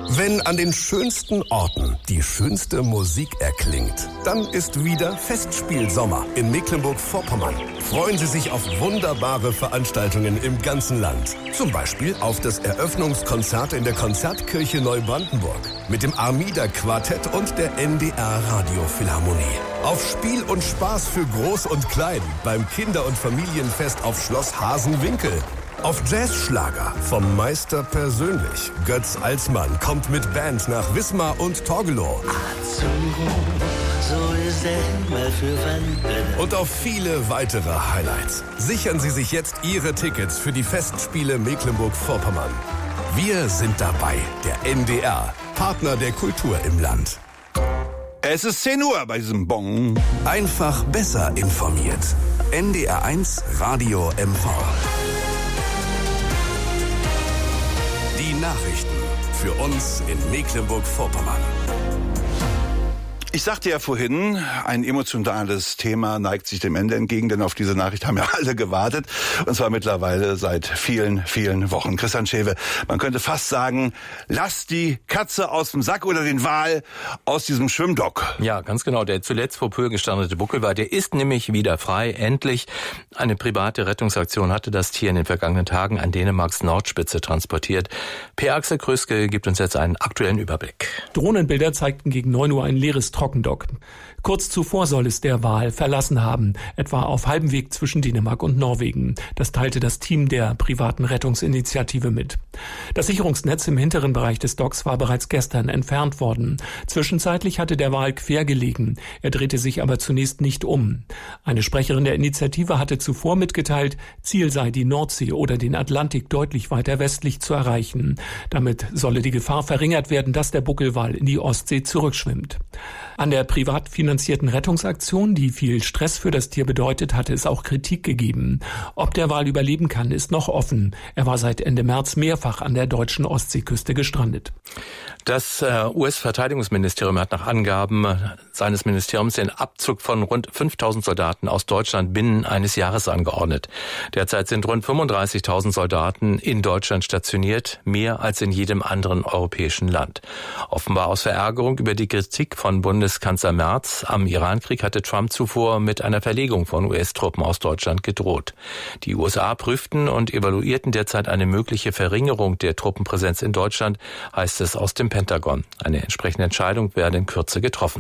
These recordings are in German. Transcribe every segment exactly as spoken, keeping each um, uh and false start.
Wenn an den schönsten Orten die schönste Musik erklingt, dann ist wieder Festspielsommer in Mecklenburg-Vorpommern. Freuen Sie sich auf wunderbare Veranstaltungen im ganzen Land. Zum Beispiel auf das Eröffnungskonzert in der Konzertkirche Neubrandenburg mit dem Armida-Quartett und der N D R-Radiophilharmonie. Auf Spiel und Spaß für Groß und Klein beim Kinder- und Familienfest auf Schloss Hasenwinkel. Auf Jazzschlager vom Meister persönlich. Götz Alsmann kommt mit Band nach Wismar und Torgelow. Und auf viele weitere Highlights. Sichern Sie sich jetzt Ihre Tickets für die Festspiele Mecklenburg-Vorpommern. Wir sind dabei, der N D R, Partner der Kultur im Land. Es ist zehn Uhr bei diesem Bon. Einfach besser informiert. N D R eins Radio M V. Die Nachrichten für uns in Mecklenburg-Vorpommern. Ich sagte ja vorhin, ein emotionales Thema neigt sich dem Ende entgegen, denn auf diese Nachricht haben ja alle gewartet. Und zwar mittlerweile seit vielen, vielen Wochen. Christian Schewe, man könnte fast sagen, lass die Katze aus dem Sack oder den Wal aus diesem Schwimmdock. Ja, ganz genau. Der zuletzt vor Pöhl gestrandete Buckelwal, der ist nämlich wieder frei. Endlich. Eine private Rettungsaktion hatte das Tier in den vergangenen Tagen an Dänemarks Nordspitze transportiert. Per Axel Kröske gibt uns jetzt einen aktuellen Überblick. Drohnenbilder zeigten gegen neun Uhr ein leeres Trockendock. Kurz zuvor soll es der Wal verlassen haben, etwa auf halbem Weg zwischen Dänemark und Norwegen. Das teilte das Team der privaten Rettungsinitiative mit. Das Sicherungsnetz im hinteren Bereich des Docks war bereits gestern entfernt worden. Zwischenzeitlich hatte der Wal quer gelegen. Er drehte sich aber zunächst nicht um. Eine Sprecherin der Initiative hatte zuvor mitgeteilt, Ziel sei die Nordsee oder den Atlantik deutlich weiter westlich zu erreichen. Damit solle die Gefahr verringert werden, dass der Buckelwal in die Ostsee zurückschwimmt. An der privat finanzierten Rettungsaktion, die viel Stress für das Tier bedeutet, hatte es auch Kritik gegeben. Ob der Wal überleben kann, ist noch offen. Er war seit Ende März mehrfach an der deutschen Ostseeküste gestrandet. Das äh, U S-Verteidigungsministerium hat nach Angaben seines Ministeriums den Abzug von rund fünftausend Soldaten aus Deutschland binnen eines Jahres angeordnet. Derzeit sind rund fünfunddreißigtausend Soldaten in Deutschland stationiert, mehr als in jedem anderen europäischen Land. Offenbar aus Verärgerung über die Kritik von Bundeskanzler Merz am Irankrieg hatte Trump zuvor mit einer Verlegung von U S-Truppen aus Deutschland gedroht. Die U S A prüften und evaluierten derzeit eine mögliche Verringerung der Truppenpräsenz in Deutschland, heißt es aus dem Pentagon. Eine entsprechende Entscheidung werde in Kürze getroffen.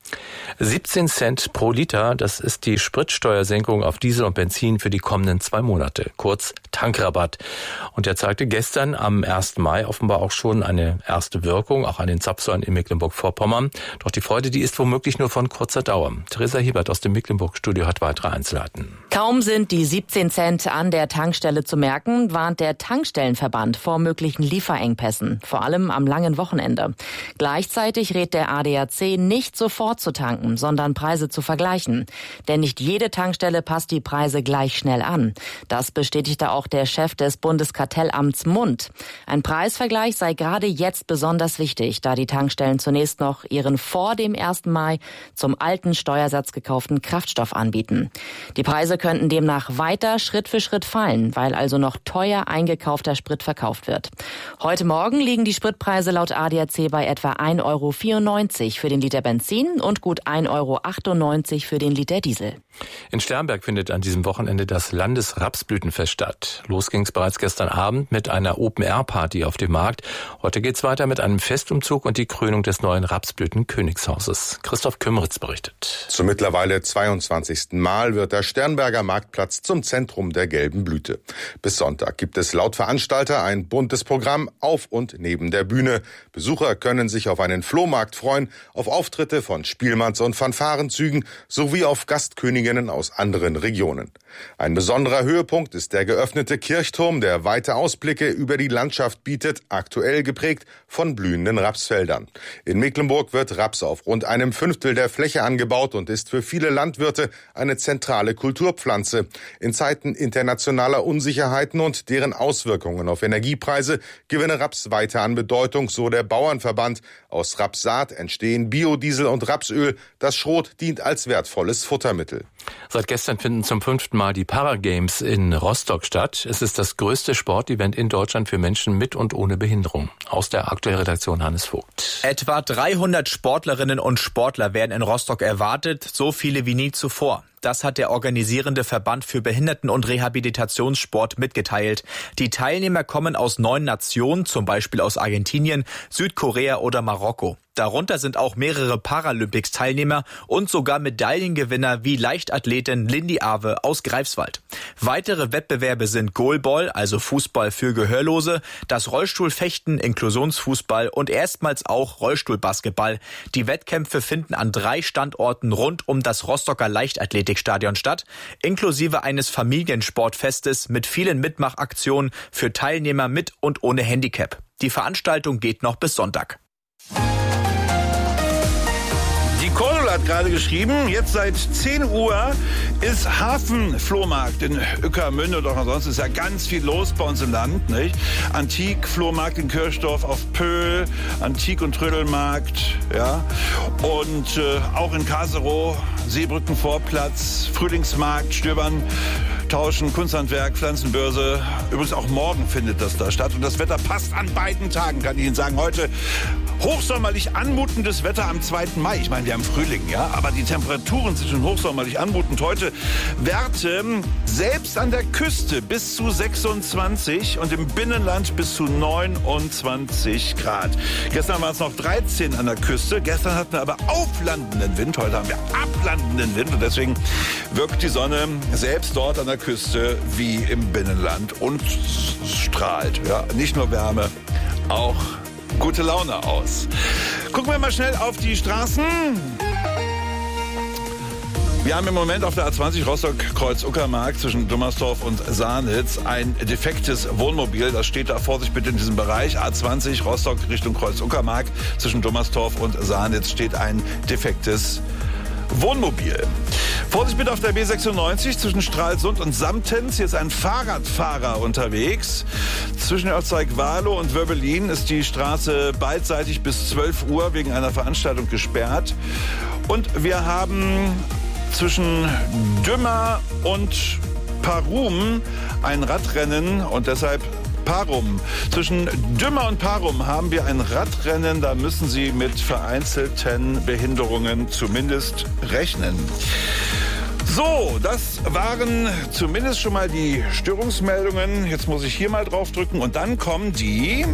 siebzehn Cent pro Liter, das ist die Spritsteuersenkung auf Diesel und Benzin für die kommenden zwei Monate, kurz Tankrabatt. Und der zeigte gestern am ersten Mai offenbar auch schon eine erste Wirkung, auch an den Zapfsäulen in Mecklenburg-Vorpommern. Doch die Freude, die ist womöglich nur von kurzer Dauer. Theresa Hiebert aus dem Mecklenburg-Studio hat weitere Einzelheiten. Kaum sind die siebzehn Cent an der Tankstelle zu merken, warnt der Tankstellenverband vor möglichen Lieferengpässen, vor allem am langen Wochenende. Gleichzeitig rät der A D A C, nicht sofort zu tanken, sondern Preise zu vergleichen. Denn nicht jede Tankstelle passt die Preise gleich schnell an. Das bestätigte auch der Chef des Bundeskartellamts Mund. Ein Preisvergleich sei gerade jetzt besonders wichtig, da die Tankstellen zunächst noch ihren vor dem ersten Mai zum alten Steuersatz gekauften Kraftstoff anbieten. Die Preise könnten demnach weiter Schritt für Schritt fallen, weil also noch teuer eingekaufter Sprit verkauft wird. Heute Morgen liegen die Spritpreise laut A D A C bei etwa ein Euro vierundneunzig für den Liter Benzin und gut ein Euro achtundneunzig für den Liter Diesel. In Sternberg findet an diesem Wochenende das Landesrapsblütenfest statt. Los ging es bereits gestern Abend mit einer Open-Air-Party auf dem Markt. Heute geht's weiter mit einem Festumzug und die Krönung des neuen Rapsblüten-Königshauses. Christoph Kümmeritz berichtet. Zum mittlerweile zweiundzwanzigsten Mal wird der Sternberger Marktplatz zum Zentrum der gelben Blüte. Bis Sonntag gibt es laut Veranstalter ein buntes Programm auf und neben der Bühne. Besucher können sich auf einen Flohmarkt freuen, auf Auftritte von Spielmanns- und Fanfarenzügen sowie auf Gastköniginnen aus anderen Regionen. Ein besonderer Höhepunkt ist der geöffnete Kirchturm, der weite Ausblicke über die Landschaft bietet, aktuell geprägt von blühenden Rapsfeldern. In Mecklenburg wird Raps auf rund einem Fünftel der Fläche angebaut und ist für viele Landwirte eine zentrale Kulturpflanze. In Zeiten internationaler Unsicherheiten und deren Auswirkungen auf Energiepreise gewinne Raps weiter an Bedeutung, so der Bauernverband. Aus Rapssaat entstehen Biodiesel und Raps Rapsöl. Das Schrot dient als wertvolles Futtermittel. Seit gestern finden zum fünften Mal die Paragames in Rostock statt. Es ist das größte Sportevent in Deutschland für Menschen mit und ohne Behinderung. Aus der aktuellen Redaktion Hannes Vogt. Etwa dreihundert Sportlerinnen und Sportler werden in Rostock erwartet, so viele wie nie zuvor. Das hat der organisierende Verband für Behinderten- und Rehabilitationssport mitgeteilt. Die Teilnehmer kommen aus neun Nationen, zum Beispiel aus Argentinien, Südkorea oder Marokko. Darunter sind auch mehrere Paralympics-Teilnehmer und sogar Medaillengewinner wie Leichtathletin Lindy Awe aus Greifswald. Weitere Wettbewerbe sind Goalball, also Fußball für Gehörlose, das Rollstuhlfechten, Inklusionsfußball und erstmals auch Rollstuhlbasketball. Die Wettkämpfe finden an drei Standorten rund um das Rostocker Leichtathletikstadion statt, inklusive eines Familiensportfestes mit vielen Mitmachaktionen für Teilnehmer mit und ohne Handicap. Die Veranstaltung geht noch bis Sonntag. Die Cordula hat gerade geschrieben, jetzt seit zehn Uhr ist Hafenflohmarkt in Ueckermünde und auch ansonsten ist ja ganz viel los bei uns im Land, nicht? Antik-Flohmarkt in Kirchdorf auf Pöhl, Antik- und Trödelmarkt, ja. Und äh, auch in Kaserow, Seebrückenvorplatz, Frühlingsmarkt, Stöbern, Tauschen, Kunsthandwerk, Pflanzenbörse. Übrigens auch morgen findet das da statt. Und das Wetter passt an beiden Tagen, kann ich Ihnen sagen. Heute hochsommerlich anmutendes Wetter am zweiten Mai. Ich meine, wir haben Frühling, ja, aber die Temperaturen sind schon hochsommerlich anmutend. Heute Werte selbst an der Küste bis zu sechsundzwanzig und im Binnenland bis zu neunundzwanzig Grad. Gestern waren es noch dreizehn an der Küste. Gestern hatten wir aber auflandenden Wind. Heute haben wir ablandenden Wind und deswegen wirkt die Sonne selbst dort an der Küste wie im Binnenland und strahlt. Ja, nicht nur Wärme, auch gute Laune aus. Gucken wir mal schnell auf die Straßen. Wir haben im Moment auf der A zwanzig Rostock-Kreuz-Uckermark zwischen Dummersdorf und Sahnitz ein defektes Wohnmobil. Das steht da, Vorsicht bitte in diesem Bereich. A zwanzig Rostock Richtung Kreuz-Uckermark zwischen Dummersdorf und Sahnitz steht ein defektes Wohnmobil. Vorsicht bitte auf der B sechsundneunzig zwischen Stralsund und Samtens. Hier ist ein Fahrradfahrer unterwegs. Zwischen Ortsteig-Wahlow und Wöbbelin ist die Straße beidseitig bis zwölf Uhr wegen einer Veranstaltung gesperrt. Und wir haben zwischen Dümmer und Parum ein Radrennen und deshalb Parum. Zwischen Dümmer und Parum haben wir ein Radrennen, da müssen Sie mit vereinzelten Behinderungen zumindest rechnen. So, das waren zumindest schon mal die Störungsmeldungen. Jetzt muss ich hier mal drauf drücken und dann kommen die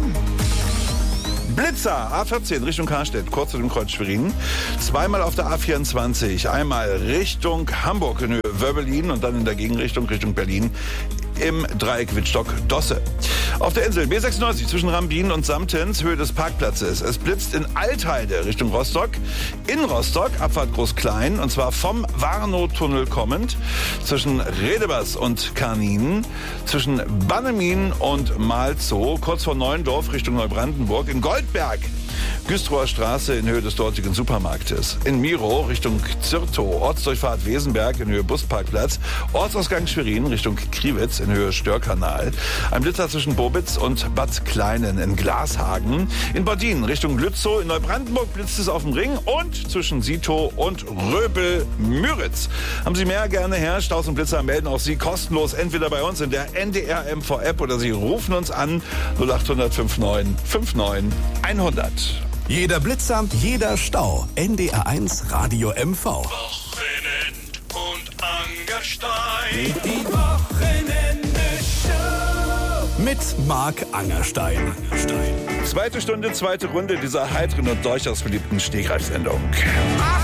Blitzer. A vierzehn Richtung Karstedt, kurz zu dem Kreuz Schwerin. Zweimal auf der A vierundzwanzig. Einmal Richtung Hamburg in Höhe Wöbbelin und dann in der Gegenrichtung Richtung Berlin im Dreieck Wittstock-Dosse. Auf der Insel B sechsundneunzig zwischen Rambin und Samtens, Höhe des Parkplatzes. Es blitzt in Altheide Richtung Rostock. In Rostock, Abfahrt Groß-Klein, und zwar vom Warnow-Tunnel kommend. Zwischen Redebers und Karnin. Zwischen Bannemin und Malzow, kurz vor Neuendorf Richtung Neubrandenburg. In Goldberg, Güstrower Straße in Höhe des dortigen Supermarktes. In Miro Richtung Zirtow, Ortsdurchfahrt Wesenberg in Höhe Busparkplatz. Ortsausgang Schwerin Richtung Kriwitz in Höhe Störkanal. Ein Blitzer zwischen Bobitz und Bad Kleinen in Glashagen. In Bordin Richtung Lützow. In Neubrandenburg blitzt es auf dem Ring und zwischen Sitow und Röbel-Müritz. Haben Sie mehr, gerne her. Staus und Blitzer melden auch Sie kostenlos entweder bei uns in der N D R M V-App oder Sie rufen uns an null acht hundert fünfundneunzig neunundfünfzig hundert. Jeder Blitzer, jeder Stau. N D R eins Radio M V. Wochenend und Angerstein. Die Wochenende-Show. Mit Marc Angerstein. Zweite Stunde, zweite Runde dieser heiteren und durchaus beliebten Stegreifsendung.